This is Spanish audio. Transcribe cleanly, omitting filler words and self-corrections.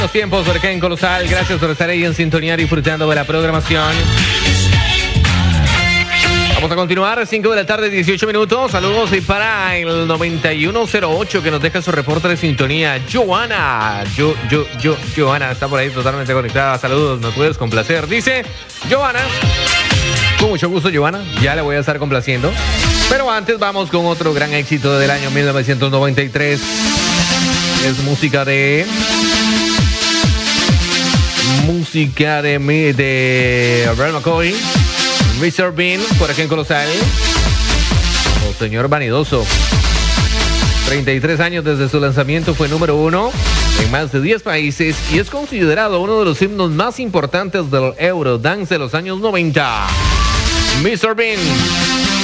Los tiempos por acá en Colosal. Gracias por estar ahí en sintonía disfrutando de la programación. Vamos a continuar, 5 de la tarde, 18 minutos. Saludos y para el 9108 que nos deja su reporte de sintonía. Joana. Joana está por ahí totalmente conectada. Saludos, ¿me puedes complacer? Dice Joana. Con mucho gusto, Joana. Ya le voy a estar complaciendo. Pero antes vamos con otro gran éxito del año 1993. Es música de Brian McCoy, Mr. Bean, por aquí en Colosal. Oh, señor vanidoso. 33 años desde su lanzamiento, fue número 1 en más de 10 países y es considerado uno de los himnos más importantes del Eurodance de los años 90. Mr. Bean.